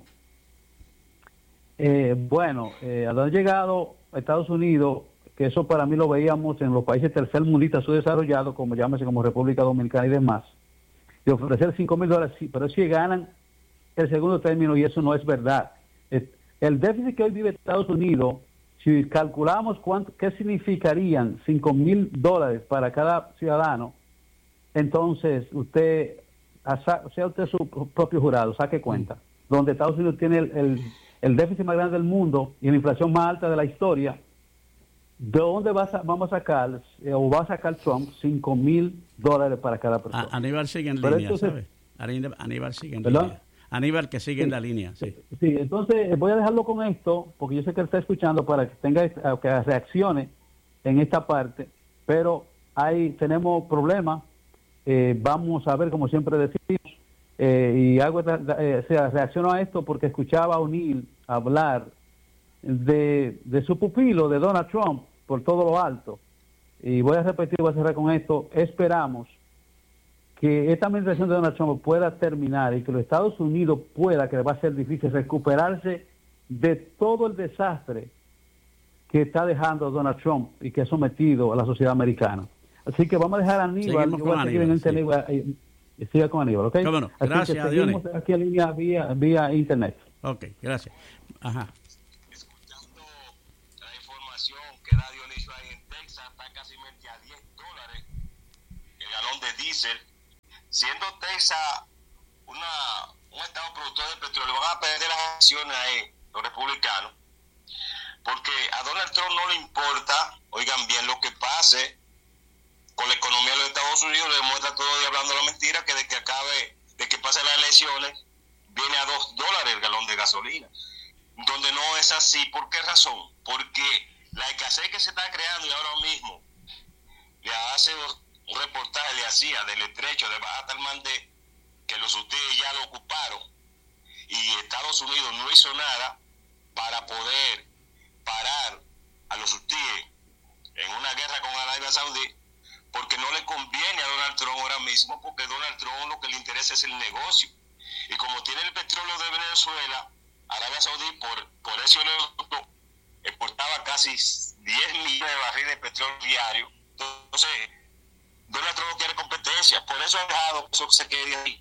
Eh, bueno, eh, al haber llegado a Estados Unidos, que eso para mí lo veíamos en los países tercermundistas subdesarrollados, como llámese como República Dominicana y demás, de ofrecer cinco mil dólares, sí, pero si ganan el segundo término, y eso no es verdad. El déficit que hoy vive Estados Unidos, si calculamos cuánto, qué significarían cinco mil dólares para cada ciudadano, entonces usted, o sea usted su propio jurado, saque cuenta, donde Estados Unidos tiene el, el el déficit más grande del mundo y la inflación más alta de la historia, ¿de dónde vas a, vamos a sacar, eh, o va a sacar Trump cinco mil dólares para cada persona? A, Aníbal sigue en Pero línea, entonces, ¿sabes? Aníbal sigue en ¿perdón? línea. Aníbal que sigue sí, en la línea, sí. Sí, entonces voy a dejarlo con esto, porque yo sé que él está escuchando para que tenga, que reaccione en esta parte, pero ahí tenemos problemas, eh, vamos a ver, como siempre decimos, Eh, y hago eh, o sea, reacciono a esto porque escuchaba a O'Neill hablar de, de su pupilo, de Donald Trump, por todo lo alto. Y voy a repetir, voy a cerrar con esto. Esperamos que esta administración de Donald Trump pueda terminar y que los Estados Unidos pueda, que va a ser difícil, recuperarse de todo el desastre que está dejando Donald Trump y que ha sometido a la sociedad americana. Así que vamos a dejar a Aníbal, yo voy a seguir en Aníbal, sí. Y siga con Aníbal, ¿ok? ¿Cómo no? Gracias, Así que seguimos aquí en línea vía, vía internet. Ok, gracias. Ajá. Escuchando la información que da Dionisio ahí en Texas, está casi a diez dólares el galón de diésel. Siendo Texas una, un estado productor de petróleo, van a perder las elecciones ahí, los republicanos, porque a Donald Trump no le importa, oigan bien, lo que pase con la economía de los Estados Unidos. Le demuestra todo el día hablando la mentira, que de que acabe, de que pasen las elecciones, viene a dos dólares el galón de gasolina, donde no es así. ¿Por qué razón? Porque la escasez que se está creando, y ahora mismo le hace un reportaje, le hacía del estrecho de Baja Talmandé, que los ustedes ya lo ocuparon, y Estados Unidos no hizo nada para poder parar a los ustedes en una guerra con Arabia Saudí, porque no le conviene a Donald Trump ahora mismo, porque Donald Trump lo que le interesa es el negocio. Y como tiene el petróleo de Venezuela, Arabia Saudí por, por ese oleoducto exportaba casi diez millones de barriles de petróleo diario. Entonces, Donald Trump no quiere competencia, por eso ha dejado que eso se quede ahí.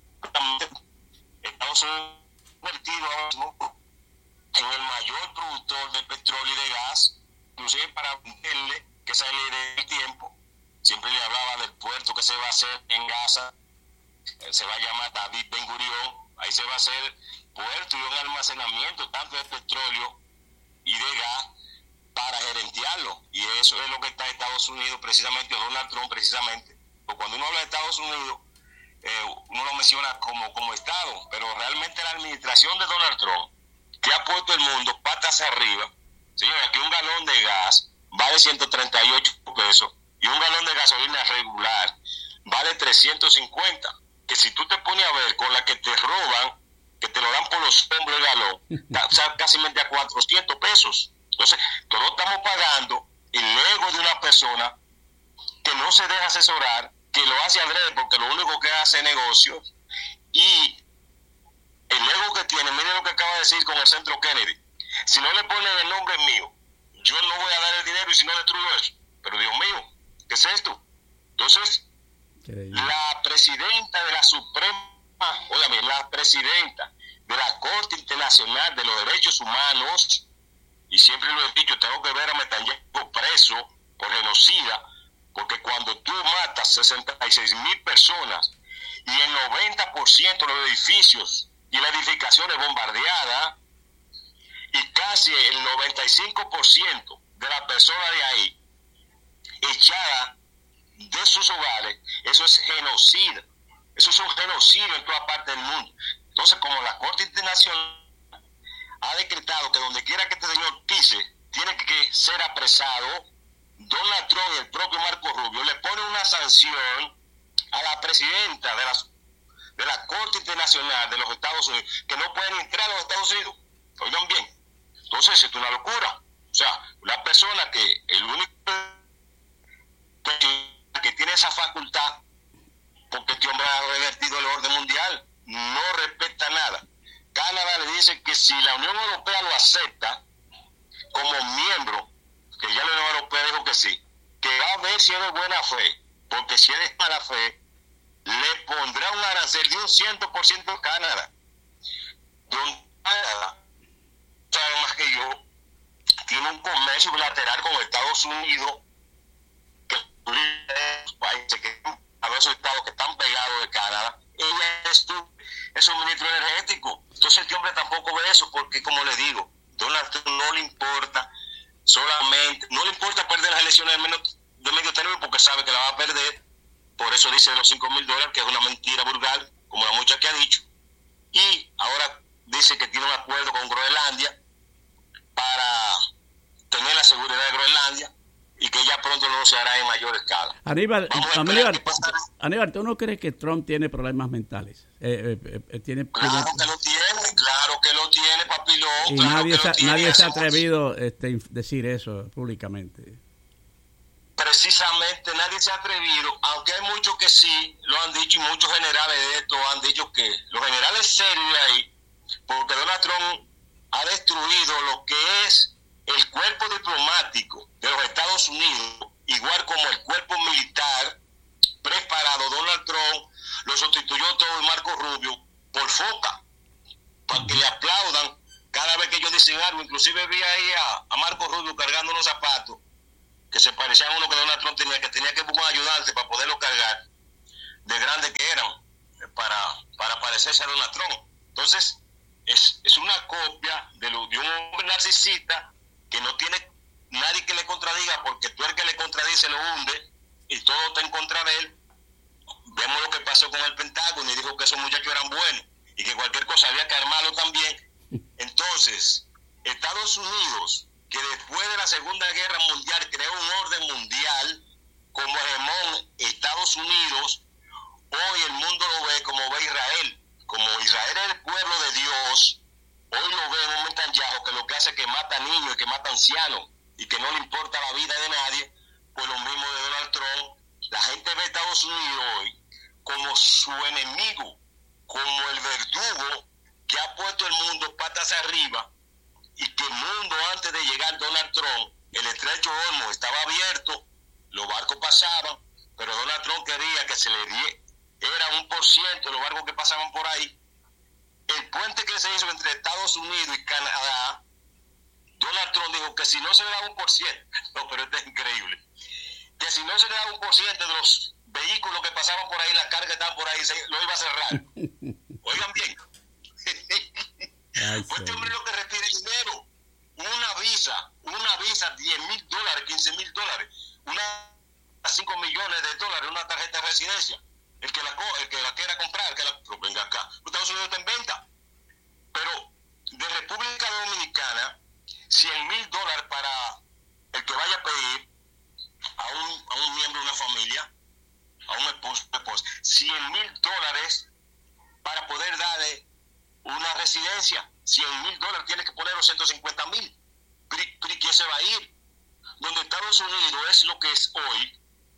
Estados Unidos ha convertido ahora mismo en el mayor productor de petróleo y de gas, inclusive para venderle, que esa es la idea del tiempo. Siempre le hablaba del puerto que se va a hacer en Gaza, se va a llamar David Ben Gurión, ahí se va a hacer puerto y un almacenamiento tanto de petróleo y de gas para gerentearlo, y eso es lo que está en Estados Unidos precisamente, o Donald Trump precisamente, porque cuando uno habla de Estados Unidos eh, uno lo menciona como, como Estado, pero realmente la administración de Donald Trump, que ha puesto el mundo patas arriba. Señores, aquí un galón de gas vale ciento treinta y ocho pesos y un galón de gasolina regular vale trescientos cincuenta, que si tú te pones a ver con la que te roban, que te lo dan por los hombros el galón, o sea, casi a cuatrocientos pesos. Entonces, todos estamos pagando el ego de una persona que no se deja asesorar, que lo hace adrede porque lo único que hace es negocios, y el ego que tiene, miren lo que acaba de decir con el Centro Kennedy: si no le ponen el nombre mío, yo no voy a dar el dinero y si no destruyo eso. Pero Dios mío, ¿qué es esto? Entonces, la presidenta de la Suprema, óigame, la presidenta de la Corte Internacional de los Derechos Humanos, y siempre lo he dicho, tengo que ver a Netanyahu preso por genocida, porque cuando tú matas sesenta y seis mil personas y el noventa por ciento de los edificios y las edificaciones bombardeadas, y casi el noventa y cinco por ciento de las personas de ahí echadas de sus hogares, eso es genocidio. Eso es un genocidio en toda parte del mundo. Entonces, como la Corte Internacional ha decretado que donde quiera que este señor pise, tiene que ser apresado, Donald Trump y el propio Marco Rubio le ponen una sanción a la presidenta de la, de la Corte Internacional de los Estados Unidos, que no pueden entrar a los Estados Unidos. Oigan bien. Entonces, esto es una locura. O sea, una persona que el único que tiene esa facultad, porque este hombre ha revertido el orden mundial, no respeta nada. Canadá le dice que si la Unión Europea lo acepta como miembro, que ya la Unión Europea dijo que sí, que va a ver si es de buena fe, porque si es de mala fe, le pondrá un arancel de un cien por ciento a Canadá. Don Canadá, sabe más que yo, tiene un comercio bilateral con Estados Unidos, que los países que a los estados que están pegados de Canadá, ella es tu es suministro energético. Entonces este hombre tampoco ve eso, porque como le digo, Donald Trump no le importa solamente, no le importa perder las elecciones de medio, de medio término, porque sabe que la va a perder. Por eso dice de los cinco mil dólares, que es una mentira vulgar, como la mucha que ha dicho. Y ahora dice que tiene un acuerdo con Groenlandia para tener la seguridad de Groenlandia, y que ya pronto no se hará en mayor escala. Aníbal, Aníbal, Aníbal, ¿tú no crees que Trump tiene problemas mentales? Eh, eh, eh, tiene, claro tiene... que lo tiene, claro que lo tiene, papilón. Y claro nadie, que se, lo tiene, nadie se ha atrevido a este, decir eso públicamente. Precisamente nadie se ha atrevido, aunque hay muchos que sí lo han dicho, y muchos generales de esto han dicho que los generales serios de ahí, porque Donald Trump ha destruido lo que es el cuerpo diplomático de los Estados Unidos, igual como el cuerpo militar preparado. Donald Trump lo sustituyó todo el Marco Rubio por foca, para que le aplaudan cada vez que ellos dicen algo. Inclusive vi ahí a, a Marco Rubio cargando unos zapatos que se parecían a uno que Donald Trump tenía, que tenía que buscar un ayudante para poderlo cargar, de grandes que eran, para, para parecerse a Donald Trump. Entonces, es, es una copia de, lo, de un hombre narcisista que no tiene nadie que le contradiga, porque tú el que le contradice lo hunde y todo está en contra de él. Vemos lo que pasó con el Pentágono, y dijo que esos muchachos eran buenos y que cualquier cosa había que armarlo también. Entonces, Estados Unidos, que después de la Segunda Guerra Mundial creó un orden mundial como hegemón Estados Unidos, hoy el mundo lo ve como ve Israel. Como Israel es el pueblo de Dios, hoy lo ve en un Netanyahu que lo que hace es que mata niños y que mata ancianos y que no le importa la vida de nadie. Pues lo mismo de Donald Trump. La gente ve a Estados Unidos hoy como su enemigo, como el verdugo que ha puesto el mundo patas arriba, y que el mundo, antes de llegar Donald Trump, el estrecho Hormuz estaba abierto, los barcos pasaban, pero Donald Trump quería que se le diera, era un por ciento de los barcos que pasaban por ahí. El puente que se hizo entre Estados Unidos y Canadá, Donald Trump dijo que si no se le daba un por ciento, no, pero esto es increíble, que si no se le daba un por ciento de los vehículos que pasaban por ahí, las cargas que estaban por ahí, se, lo iba a cerrar. Oigan bien. Ay, pues este hombre lo que requiere es dinero. Una visa, una visa, diez mil dólares, quince mil dólares, una cinco millones de dólares, una tarjeta de residencia. El que la, el que la quiera comprar, el que la, pero venga acá. Estados Unidos está en venta. Pero de República Dominicana, cien mil dólares para el que vaya a pedir a un, a un miembro de una familia, a un esposo, esposa, cien mil dólares para poder darle una residencia. Cien mil dólares, tiene que poner los ciento cincuenta mil. ¿Quién se va a ir? Donde Estados Unidos es lo que es hoy,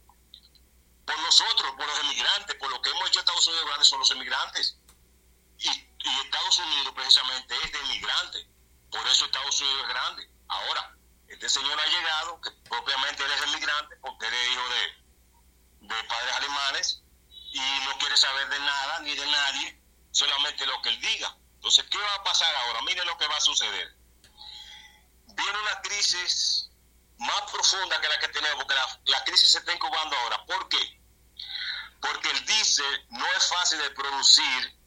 por nosotros, por los emigrantes, por lo que hemos hecho Estados Unidos grandes son los emigrantes. Y, y Estados Unidos precisamente es de emigrantes. Por eso Estados Unidos es grande. Ahora, este señor ha llegado, que propiamente él es emigrante, porque él es hijo de, de padres alemanes, y no quiere saber de nada ni de nadie, solamente lo que él diga. Entonces, ¿qué va a pasar ahora? Miren lo que va a suceder. Viene una crisis más profunda que la que tenemos, porque la, la crisis se está incubando ahora. ¿Por qué? Porque el diésel no es fácil de producir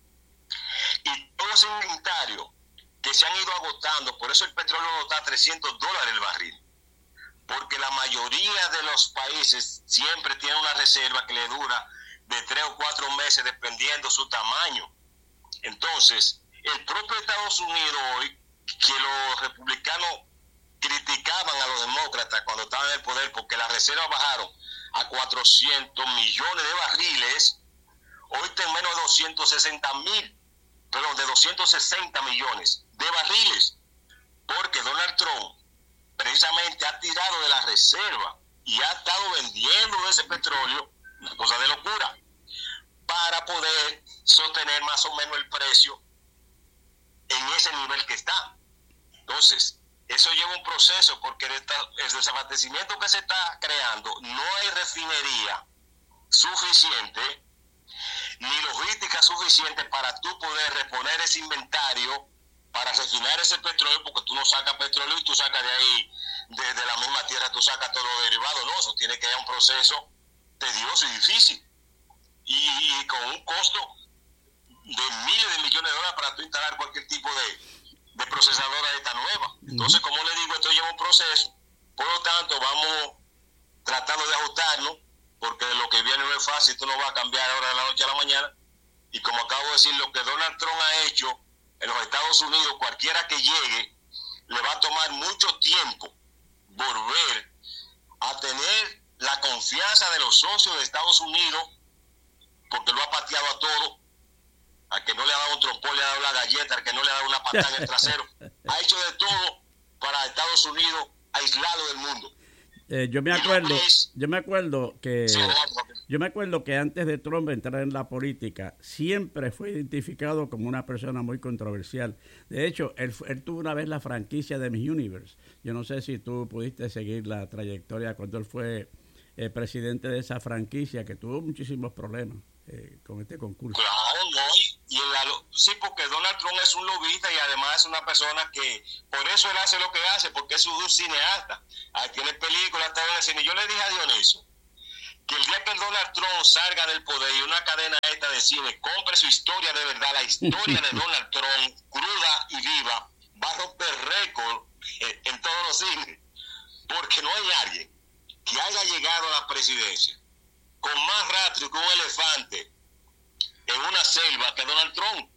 y todos los inventarios que se han ido agotando, por eso el petróleo está a trescientos dólares el barril, porque la mayoría de los países siempre tienen una reserva que le dura de tres o cuatro meses dependiendo su tamaño. Entonces, el propio Estados Unidos hoy, que los republicanos criticaban a los demócratas cuando estaban en el poder porque las reservas bajaron a cuatrocientos millones de barriles, hoy están menos de doscientos sesenta mil, perdón, de doscientos sesenta millones de barriles, porque Donald Trump precisamente ha tirado de la reserva y ha estado vendiendo ese petróleo, una cosa de locura, para poder sostener más o menos el precio en ese nivel que está. Entonces, eso lleva un proceso, porque el desabastecimiento que se está creando, no hay refinería suficiente ni logística suficiente para tú poder reponer ese inventario para refinar ese petróleo, porque tú no sacas petróleo y tú sacas de ahí, de, de la misma tierra, tú sacas todo lo derivado. No, eso tiene que ser un proceso tedioso y difícil, y, y con un costo de miles de millones de dólares para tú instalar cualquier tipo de de procesadora de esta nueva. Entonces, como le digo, esto lleva un proceso. Por lo tanto, vamos tratando de ajustarnos, porque lo que viene no es fácil, esto no va a cambiar ahora de la noche a la mañana. Y como acabo de decir, lo que Donald Trump ha hecho en los Estados Unidos, cualquiera que llegue, le va a tomar mucho tiempo volver a tener la confianza de los socios de Estados Unidos, porque lo ha pateado a todos. Al que no le ha dado un trompón, le ha dado la galleta, al que no le ha dado una patada en el trasero. Ha hecho de todo para Estados Unidos aislado del mundo. Eh, yo me acuerdo, yo me acuerdo que sí, yo me acuerdo que antes de Trump entrar en la política, siempre fue identificado como una persona muy controversial. De hecho, él, él tuvo una vez la franquicia de Miss Universe. Yo no sé si tú pudiste seguir la trayectoria cuando él fue eh, presidente de esa franquicia, que tuvo muchísimos problemas eh, con este concurso. Claro, no. Y en la, sí, porque Donald Trump es un lobista y además es una persona que, por eso él hace lo que hace, porque es un cineasta. Ahí tiene películas, está en el cine. Yo le dije a Dionisio que el día que Donald Trump salga del poder y una cadena esta de cine compre su historia de verdad, la historia de Donald Trump, cruda y viva, va a romper récord en todos los cines, porque no hay nadie que haya llegado a la presidencia con más rastro que un elefante en una selva que Donald Trump.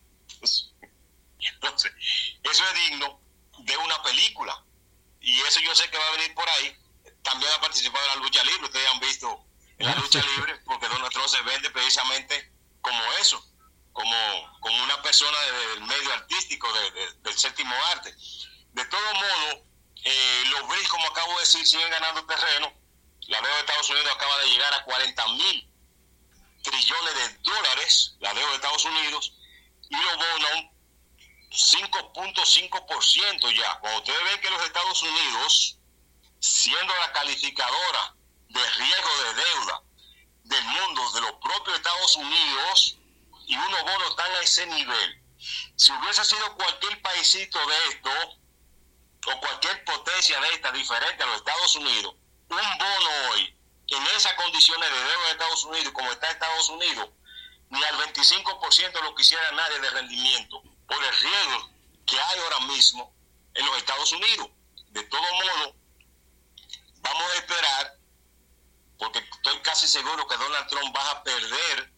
Entonces, eso es digno de una película, y eso yo sé que va a venir por ahí. También ha participado en la lucha libre, ustedes han visto en la lucha libre, porque Donald Trump se vende precisamente como eso, como, como una persona del medio artístico, de, de, del séptimo arte. De todo modo, eh, los BRICS, como acabo de decir, siguen ganando terreno. La deuda de Estados Unidos acaba de llegar a cuarenta mil millones de dólares, la deuda de Estados Unidos, y los bonos un cinco punto cinco por ciento ya. Cuando ustedes ven que los Estados Unidos, siendo la calificadora de riesgo de deuda del mundo, de los propios Estados Unidos, y unos bonos están a ese nivel, si hubiese sido cualquier paísito de esto, o cualquier potencia de esta diferente a los Estados Unidos, un bono hoy, en esas condiciones de deuda de Estados Unidos, como está Estados Unidos, ni al veinticinco por ciento lo quisiera nadie de rendimiento, por el riesgo que hay ahora mismo en los Estados Unidos. De todo modo, vamos a esperar, porque estoy casi seguro que Donald Trump va a perder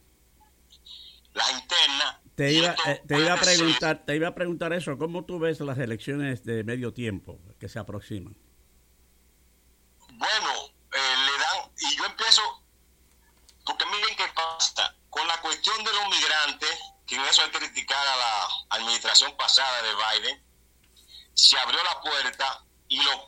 las internas. Te iba, eh, te iba a preguntar, te iba a preguntar eso. ¿Cómo tú ves las elecciones de medio tiempo que se aproximan? Bueno, eh, le dan, y yo empiezo, porque miren qué pasa con la cuestión de los migrantes, que en eso hay que criticar a la administración pasada de Biden. Se abrió la puerta y los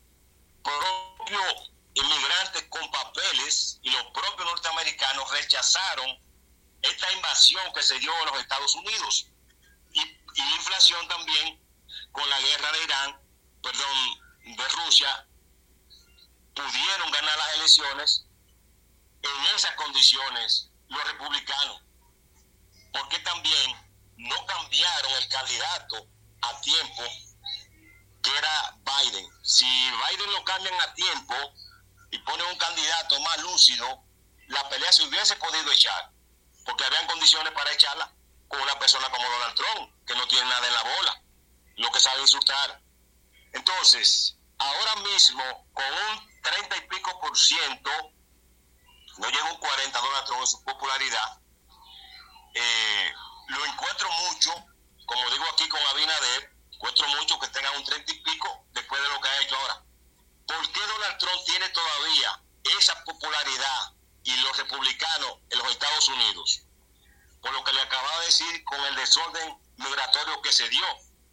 propios inmigrantes con papeles y los propios norteamericanos rechazaron esta invasión que se dio en los Estados Unidos, y, y la inflación también con la guerra de Irán, perdón, de Rusia, pudieron ganar las elecciones en esas condiciones los republicanos, porque también no cambiaron el candidato a tiempo, que era Biden. Si Biden lo cambian a tiempo y ponen un candidato más lúcido, la pelea se hubiese podido echar, porque habían condiciones para echarla con una persona como Donald Trump, que no tiene nada en la bola, lo que sabe insultar. Entonces, ahora mismo, con un treinta y pico por ciento, no llega a un cuarenta Donald Trump en su popularidad, eh, lo encuentro mucho, como digo aquí con Abinader, encuentro mucho que tenga un treinta y pico después de lo que ha hecho ahora. ¿Por qué Donald Trump tiene todavía esa popularidad y los republicanos en los Estados Unidos? Por lo que le acababa de decir con el desorden migratorio que se dio.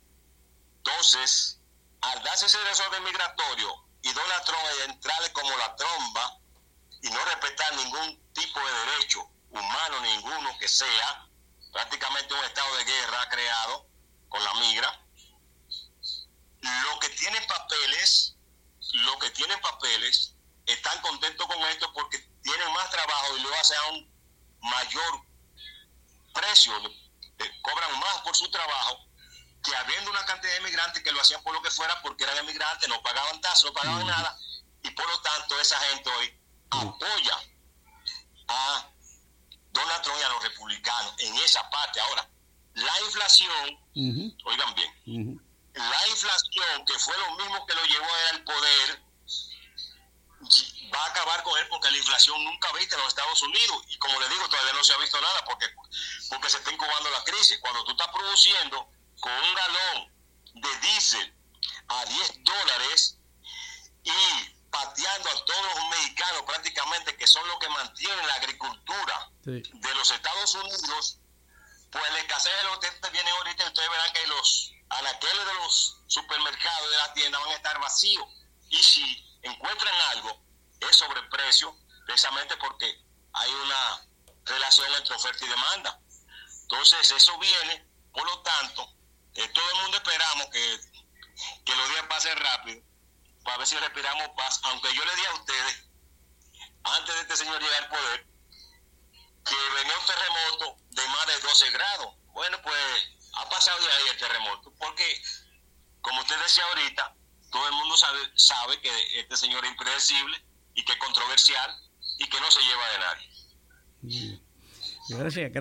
Entonces, al darse ese desorden migratorio y Donald Trump entrarle como la tromba y no respetar ningún tipo de derecho humano, ninguno que sea, prácticamente un estado de guerra ha creado con la migra. Lo que tienen papeles, lo que tienen papeles, están contentos con esto porque tienen más trabajo y lo hacen a un mayor precio, le cobran más por su trabajo, que habiendo una cantidad de inmigrantes que lo hacían por lo que fuera, porque eran inmigrantes, no pagaban tasas, no pagaban mm. nada, y por lo tanto esa gente hoy mm. apoya a Donald Trump y a los republicanos en esa parte. Ahora, la inflación, uh-huh. oigan bien, uh-huh. la inflación, que fue lo mismo que lo llevó a él al poder, va a acabar con él, porque la inflación nunca viste en los Estados Unidos, y como le digo, todavía no se ha visto nada porque, porque se está incubando la crisis. Cuando tú estás produciendo con un galón de diésel a diez dólares y pateando a todos los mexicanos prácticamente, que son los que mantienen la agricultura sí. de los Estados Unidos, pues la escasez de los que viene ahorita, ustedes verán que los anaqueles de los supermercados, de las tiendas, van a estar vacíos, y si encuentran algo es sobreprecio, precisamente porque hay una relación entre oferta y demanda. Entonces eso viene, por lo tanto, eh, todo el mundo esperamos que, que los días pasen rápido para ver si respiramos paz, aunque yo le di a ustedes antes de este señor llegar al poder que venía un terremoto de más de doce grados. Bueno, pues ha pasado de ahí el terremoto, porque como usted decía ahorita, todo el mundo sabe, sabe que este señor es impredecible y que es controversial y que no se lleva de nadie. Gracias.